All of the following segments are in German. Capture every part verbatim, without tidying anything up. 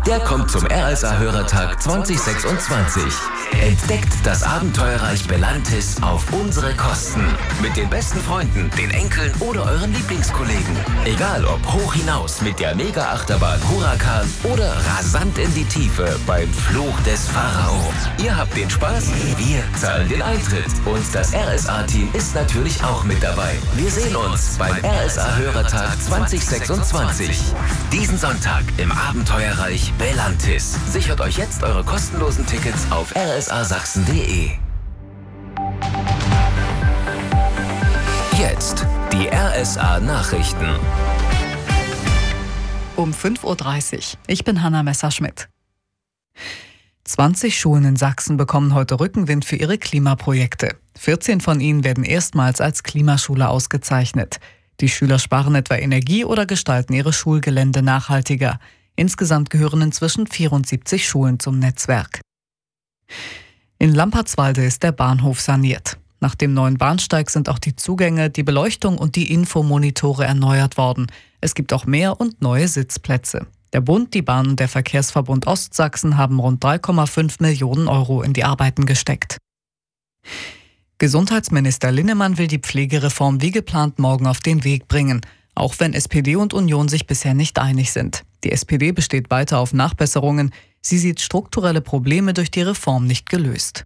der kommt zum R S A-Hörertag zwanzig sechsundzwanzig. Entdeckt das Abenteuerreich Belantis auf unsere Kosten. Mit den besten Freunden, den Enkeln oder euren Lieblingskollegen. Egal ob hoch hinaus mit der Mega-Achterbahn Huracan oder rasant in die Tiefe beim Fluch des Pharao. Ihr habt den Spaß, wir zahlen den Eintritt. Und das R S A-Team ist natürlich auch mit dabei. Wir sehen uns beim R S A-Hörertag zwanzig sechsundzwanzig. Diesen Sonntag im Abenteuerreich Belantis. Sichert euch jetzt eure kostenlosen Tickets auf r s a sachsen punkt d e. Jetzt die R S A-Nachrichten. Um fünf Uhr dreißig. Ich bin Hanna Messerschmidt. zwanzig Schulen in Sachsen bekommen heute Rückenwind für ihre Klimaprojekte. vierzehn von ihnen werden erstmals als Klimaschule ausgezeichnet. Die Schüler sparen etwa Energie oder gestalten ihre Schulgelände nachhaltiger. Insgesamt gehören inzwischen vierundsiebzig Schulen zum Netzwerk. In Lampertswalde ist der Bahnhof saniert. Nach dem neuen Bahnsteig sind auch die Zugänge, die Beleuchtung und die Infomonitore erneuert worden. Es gibt auch mehr und neue Sitzplätze. Der Bund, die Bahn und der Verkehrsverbund Ostsachsen haben rund drei Komma fünf Millionen Euro in die Arbeiten gesteckt. Gesundheitsminister Linnemann will die Pflegereform wie geplant morgen auf den Weg bringen, auch wenn S P D und Union sich bisher nicht einig sind. Die S P D besteht weiter auf Nachbesserungen. Sie sieht strukturelle Probleme durch die Reform nicht gelöst.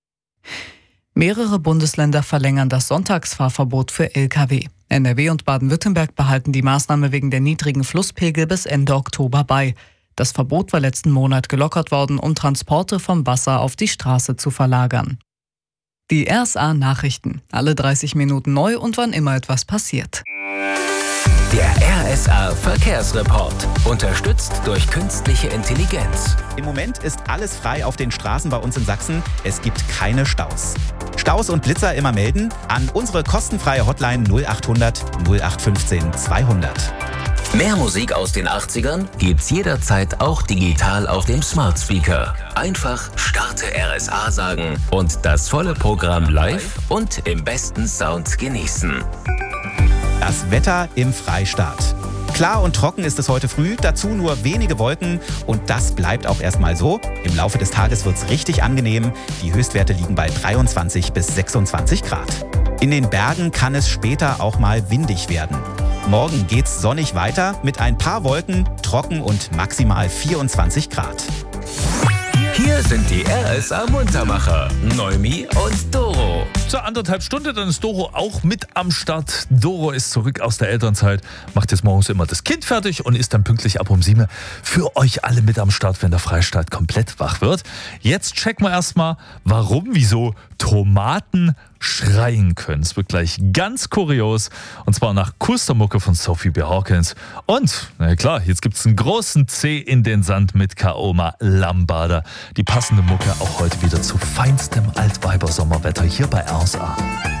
Mehrere Bundesländer verlängern das Sonntagsfahrverbot für L K W. N R W und Baden-Württemberg behalten die Maßnahme wegen der niedrigen Flusspegel bis Ende Oktober bei. Das Verbot war letzten Monat gelockert worden, um Transporte vom Wasser auf die Straße zu verlagern. Die R S A-Nachrichten. Alle dreißig Minuten neu und wann immer etwas passiert. Der R S A-Verkehrsreport. Unterstützt durch künstliche Intelligenz. Im Moment ist alles frei auf den Straßen bei uns in Sachsen. Es gibt keine Staus. Staus und Blitzer immer melden an unsere kostenfreie Hotline null achthundert null acht fünfzehn zweihundert. Mehr Musik aus den achtzigern gibt's jederzeit auch digital auf dem Smart Speaker. Einfach Starte R S A sagen und das volle Programm live und im besten Sound genießen. Das Wetter im Freistaat. Klar und trocken ist es heute früh, dazu nur wenige Wolken und das bleibt auch erstmal so. Im Laufe des Tages wird's richtig angenehm. Die Höchstwerte liegen bei dreiundzwanzig bis sechsundzwanzig Grad. In den Bergen kann es später auch mal windig werden. Morgen geht's sonnig weiter mit ein paar Wolken, trocken und maximal vierundzwanzig Grad. Hier sind die R S A-Muntermacher, Noemi und Doro. Zur anderthalb Stunde, dann ist Doro auch mit am Start. Doro ist zurück aus der Elternzeit, macht jetzt morgens immer das Kind fertig und ist dann pünktlich ab um sieben für euch alle mit am Start, wenn der Freistaat komplett wach wird. Jetzt checken wir erstmal, warum, wieso Tomaten schreien können. Es wird gleich ganz kurios und zwar nach Kustermucke von Sophie B. Hawkins. Und, na klar, jetzt gibt es einen großen C in den Sand mit Kaoma Lambada. Die passende Mucke auch heute wieder zu feinstem Altweiber-Sommerwetter hier bei R S A.